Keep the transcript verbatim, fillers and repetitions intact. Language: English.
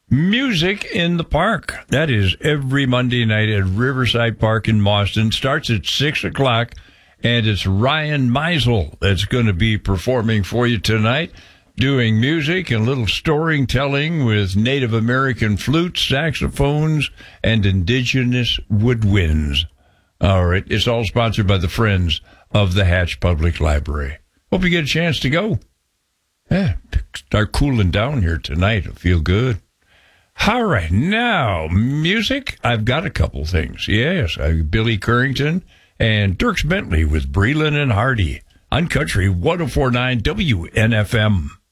Music in the Park. That is every Monday night at Riverside Park in Boston. Starts at six o'clock, and it's Ryan Meisel that's going to be performing for you tonight, doing music and a little storytelling with Native American flutes, saxophones, and indigenous woodwinds. All right, it's all sponsored by the Friends of the Hatch Public Library. Hope you get a chance to go. Yeah, start cooling down here tonight. It'll feel good. All right, now, music. I've got a couple things. Yes, I have Billy Currington and Dierks Bentley with Breland and Hardy on Country one oh four point nine W N F M.